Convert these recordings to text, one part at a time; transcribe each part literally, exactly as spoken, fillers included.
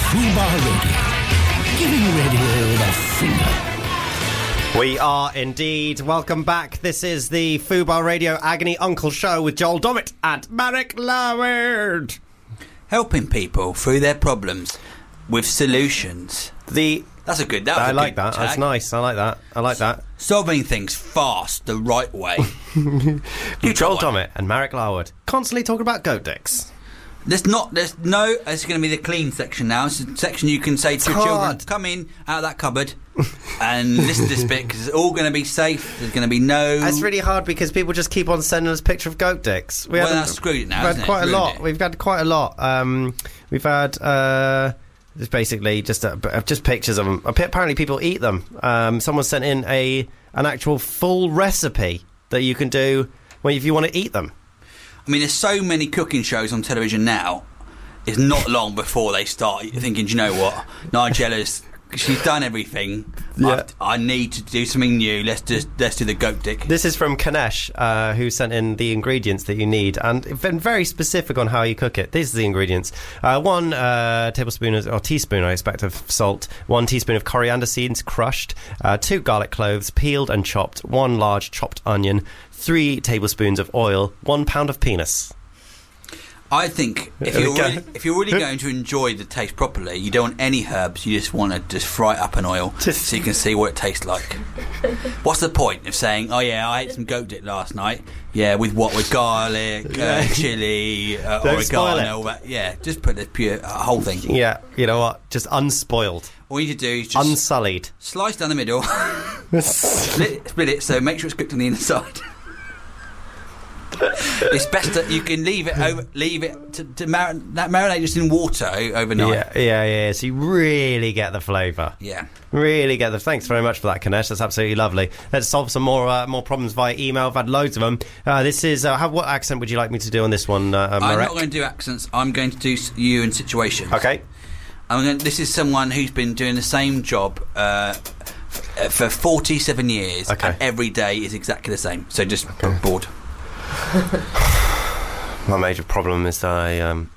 Fubar Radio. Giving radio the finger. We are indeed. Welcome back. This is the Fubar Radio Agony Uncle Show with Joel Dommett and Marek Loward. Helping people through their problems with solutions. The That's a good... That was I a like good that. tag. That's nice. I like that. I like that. Solving things fast, the right way. You Joel Dommett and Marek Loward constantly talking about goat dicks. There's not... There's no... It's going to be the clean section now. It's a section you can say to your children, hard. come in out of that cupboard and listen to this bit, because it's all going to be safe. There's going to be no... It's really hard because people just keep on sending us picture of goat dicks. We Well, haven't- that's screwed it now, We've isn't had it? quite a Ruined lot. it. We've had quite a lot. Um, we've had... Uh, It's basically just uh, just pictures of them. Apparently, people eat them. Um, someone sent in a an actual full recipe that you can do when if you want to eat them. I mean, there's so many cooking shows on television now. It's not long before they start thinking, do you know what? Nigella's... She's done everything. Yeah. I, I need to do something new. Let's just let's do the goat dick. This is from Kanesh, uh, who sent in the ingredients that you need and been very specific on how you cook it. These are the ingredients: uh, one uh, tablespoon of, or teaspoon, I expect, of salt, one teaspoon of coriander seeds crushed, uh, two garlic cloves peeled and chopped, one large chopped onion, three tablespoons of oil, one pound of penis. I think if There we you're go. really, if you're really going to enjoy the taste properly, you don't want any herbs. You just want to just fry it up in oil Just- so you can see what it tastes like. What's the point of saying, "Oh yeah, I ate some goat dick last night"? Yeah, with what? With garlic, uh, chili, uh, Don't spoil oregano, it. all that. Yeah, just put the pure uh, whole thing. Yeah, you know what? Just unspoiled, All you need to do is just unsullied. slice down the middle, split, it, split it, so make sure it's cooked on the inside. It's best that you can leave it over, leave it to, to mar- that marinate just in water o- overnight. Yeah, yeah, yeah. So you really get the flavour. Yeah. Really get the. Thanks very much for that, Kanesh. That's absolutely lovely. Let's solve some more uh, more problems via email. I've had loads of them. Uh, this is. Uh, how, what accent would you like me to do on this one, uh, I'm Marek? not going to do accents. I'm going to do s- you in situations. Okay. I'm going. This is someone who's been doing the same job uh, f- for forty-seven years. Okay. And every day is exactly the same. So just bored. My major problem is that I um,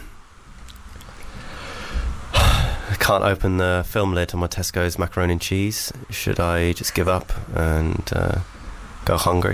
I can't open the film lid on my Tesco's macaroni and cheese. Should I just give up and uh, go hungry?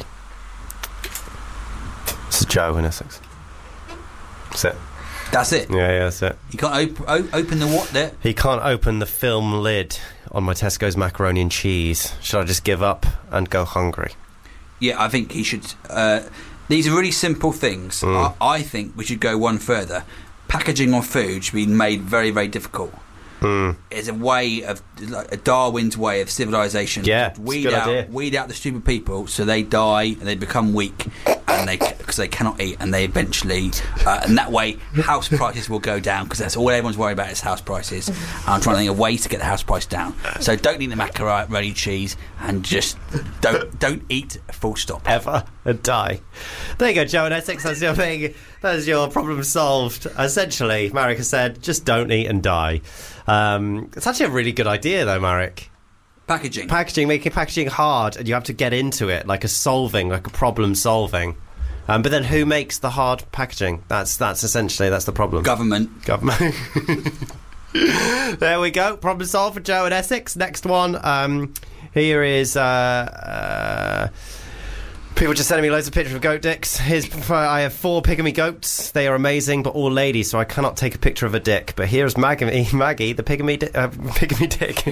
This is Joe in Essex. That's it. That's it. Yeah, yeah, that's it. You can't op- o- open the what there. He can't open the film lid on my Tesco's macaroni and cheese. Should I just give up and go hungry? Yeah, I think he should. Uh, these are really simple things. Mm. I, I think we should go one further. Packaging on food should be made very, very difficult. Mm. It's a way of like a Darwin's way of civilization. Yeah, it's a weed good out, idea. weed out the stupid people, so they die and they become weak, and they because they cannot eat, and they eventually, uh, and that way, house prices will go down because that's all everyone's worried about is house prices. And I'm trying to think of ways to get the house price down. So don't eat the macaroni cheese, and just don't don't eat. Full stop. Ever and die. There you go, Joe in Essex. That's your thing. That's your problem solved. Essentially, Marek has said, just don't eat and die. Um, it's actually a really good idea, though, Marek. Packaging. Packaging, making packaging hard, and you have to get into it, like a solving, like a problem solving. Um, but then, who makes the hard packaging? That's that's essentially that's the problem. Government. Government. There we go. Problem solved for Joe in Essex. Next one. Um, here is. Uh, uh, People just sending me loads of pictures of goat dicks. Here's, I have four pygmy goats. They are amazing, but all ladies, so I cannot take a picture of a dick. But here's Maggie, Maggie the pygmy, di- uh, pygmy dick.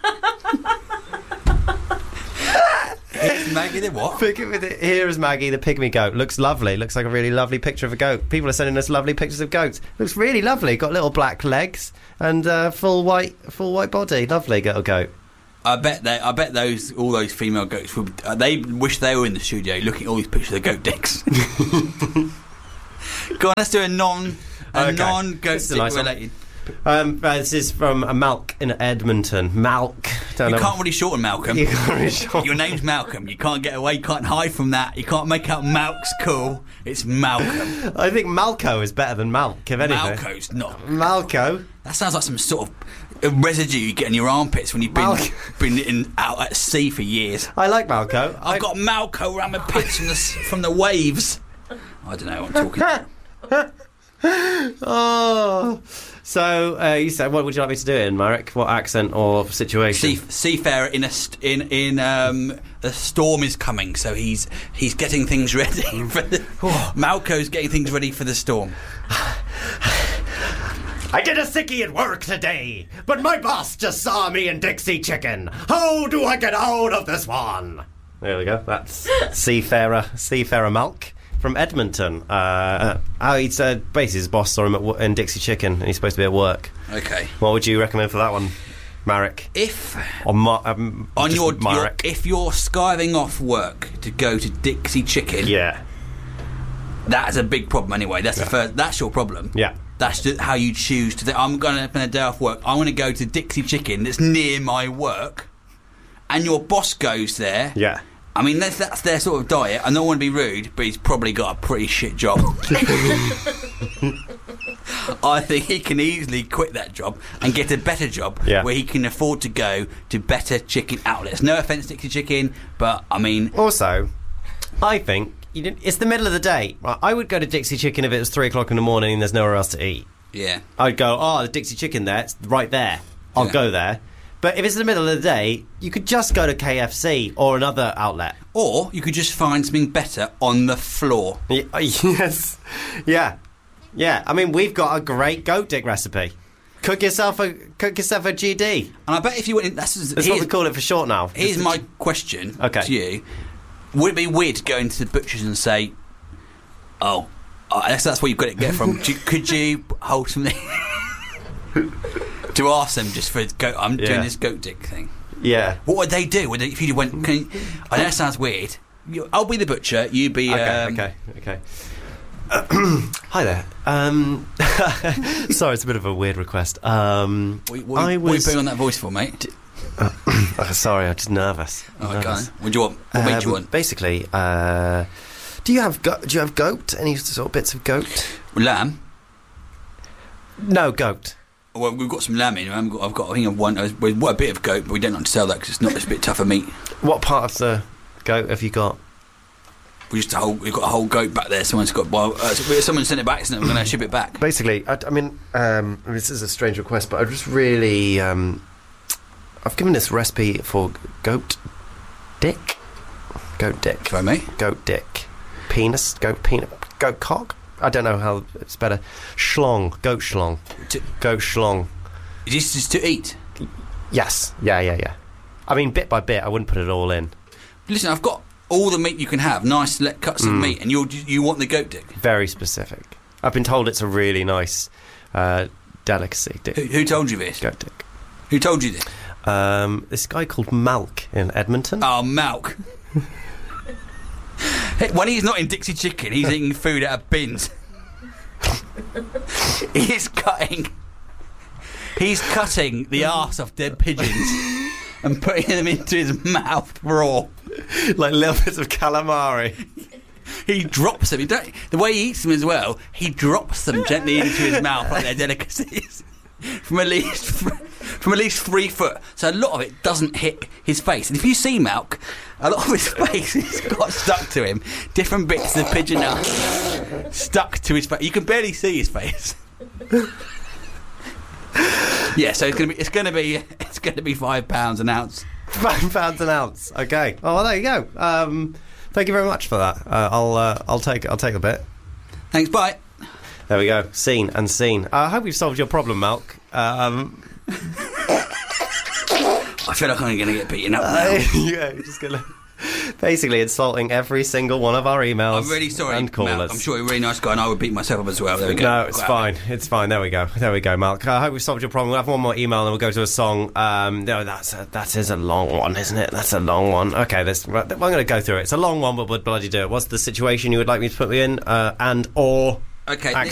It's Maggie the what? Pygmy di- Here is Maggie, the pygmy goat. Looks lovely. Looks like a really lovely picture of a goat. People are sending us lovely pictures of goats. Looks really lovely. Got little black legs and uh, full white, full white body. Lovely little goat. I bet they. I bet those all those female goats would. Uh, they wish they were in the studio looking at all these pictures of goat dicks. Go on, let's do a non a Okay. non goat This is a dick nice one. related. Um, uh, this is from uh, Malk in Edmonton. Malk. Don't You know. can't really shorten Malcolm. You can't really shorten- Your name's Malcolm. You can't get away. You can't hide from that. You can't make out Malk's cool. It's Malcolm. I think Malco is better than Malk, if anything. Malco's not. Malco. That sounds like some sort of a residue you get in your armpits when you've been Malco. been in, out at sea for years. I like Malco. I've got Malco around my pits from the s- from the waves. I don't know what I'm talking about. Oh. So, uh, you said, what would you like me to do in, Marek? What accent or situation? Sea, seafarer in a st- in in um, a storm is coming, so he's he's getting things ready. For the, Malco's getting things ready for the storm. I did a sickie at work today, but my boss just saw me in Dixie Chicken. How do I get out of this one? There we go. That's Seafarer, Seafarer Malk from Edmonton. Uh, uh, he's, uh, basically, his boss saw him at w- in Dixie Chicken, and he's supposed to be at work. Okay. What would you recommend for that one, Marek? If or Ma- um, on your, Marek. your if you're skiving off work to go to Dixie Chicken, yeah, that's a big problem anyway. That's yeah. the first. That's your problem. Yeah. That's just how you choose to. Th- I'm going to spend a day off work. I'm going to go to Dixie Chicken that's near my work, and your boss goes there. Yeah. I mean, that's, that's their sort of diet. I don't want to be rude, but he's probably got a pretty shit job. I think he can easily quit that job and get a better job yeah. where he can afford to go to better chicken outlets. No offence, Dixie Chicken, but I mean. Also, I think you didn't, it's the middle of the day. I would go to Dixie Chicken if it was three o'clock in the morning and there's nowhere else to eat. Yeah. I'd go, oh, the Dixie Chicken there, it's right there. I'll yeah. go there. But if it's in the middle of the day, you could just go to K F C or another outlet. Or you could just find something better on the floor. Y- yes. Yeah. Yeah. I mean, we've got a great goat dick recipe. Cook yourself a cook yourself a G D. And I bet if you went in... That's, that's what we call it for short now. Here's my question okay. to you. Would it be weird to go into the butcher's and say, oh, I guess that's where you've got to get from. Do you, could you hold something... to ask them just for goat, I'm yeah. doing this goat dick thing. Yeah. What would they do? Would they, if you went, can you, I know it sounds weird. You, I'll be the butcher. You be. Okay. Um, okay. Okay. Hi there. Um, sorry, it's a bit of a weird request. Um, what, what, I what was. are you putting on that voice for, mate? D- uh, sorry, I'm just nervous. Oh, nervous. okay. What do you want? What um, meat do you want? Basically, uh, do you have go- do you have goat? Any sort of bits of goat? Lamb. No goat. Well, we've got some lamb in. I've got, I've got I think I've one. We've got a bit of goat, but we don't like to sell that because it's not. It's a bit tougher meat. What part of the goat have you got? We just a whole. We've got a whole goat back there. Someone's got. Well, uh, someone sent it back, so we're going to ship it back. Basically, I, I mean, um, this is a strange request, but I just really, um, I've given this recipe for goat dick, goat dick, for me, goat dick, penis, goat penis, goat cock. I don't know how it's better. Schlong, goat schlong, to, goat schlong. Is this just to eat? Yes, yeah, yeah, yeah. I mean, bit by bit, I wouldn't put it all in. Listen, I've got all the meat you can have, nice let cuts of Mm. meat, and you you want the goat dick. Very specific. I've been told it's a really nice uh, delicacy. Dick. Who, who told you this? Goat dick. Who told you this? Um, this guy called Malk in Edmonton. Oh, Malk. Hey, when he's not in Dixie Chicken, he's eating food out of bins. He's cutting. He's cutting the arse of dead pigeons and putting them into his mouth raw. Like little bits of calamari. He drops them. He don't, the way he eats them as well, he drops them gently into his mouth like they're delicacies. From at least from at least three foot, so a lot of it doesn't hit his face. And if you see Malk, a lot of his face has got stuck to him. Different bits of the pigeon are stuck to his face. You can barely see his face. Yeah, so it's gonna be it's gonna be it's gonna be five pounds an ounce. Five pounds an ounce. Okay. Oh, well, there you go. Um, thank you very much for that. Uh, I'll uh, I'll take I'll take a bit. Thanks. Bye. There we go. Seen and seen. Uh, I hope we've solved your problem, Malk. Um, I feel like I'm going to get beaten up now. uh, yeah, you're just gonna basically insulting every single one of our emails. I'm really sorry, and callers. Malk. I'm sure you're a really nice guy, and I would beat myself up as well. There we go. No, it's Go fine. It's fine. There we go. There we go, Malk. I hope we've solved your problem. We'll have one more email, and then we'll go to a song. Um, no, that's a, that is a long one, isn't it? That's a long one. Okay, this, I'm going to go through it. It's a long one, but we'll bloody do it. What's the situation you would like me to put me in? Uh, and or Okay. accent